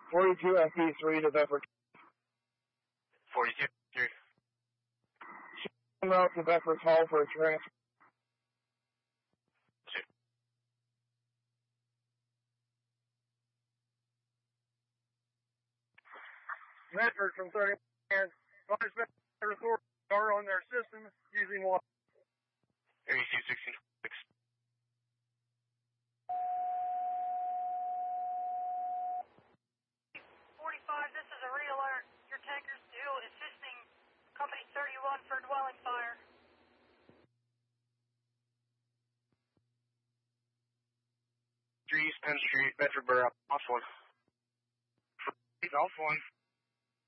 42 FP3 to Bedford. 42 3. En route to Bedford Hall for a transfer. 2. Medford from 30 and Vice Bedford Authority are on their system using water. Area 216. 45, this is a re-alert. Your tanker's due assisting Company 31 for a dwelling fire. East Penn Street, Bedford Borough, off 1. Off 1.